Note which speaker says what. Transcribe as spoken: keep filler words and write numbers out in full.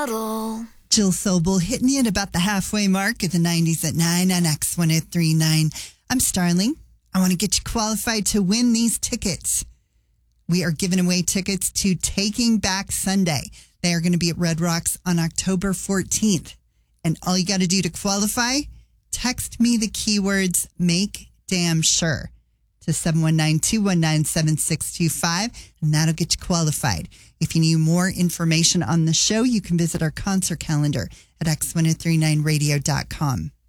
Speaker 1: Jill Sobel hitting you at about the halfway mark of the nineties at nine on X one oh three point nine. I'm Starling. I want to get you qualified to win these tickets. We are giving away tickets to Taking Back Sunday. They are going to be at Red Rocks on October fourteenth. And all you got to do to qualify, text me the keywords "make damn sure" to seven one nine, two one nine, seven six two five, and that'll get you qualified. If you need more information on the show, you can visit our concert calendar at x one oh three nine radio dot com.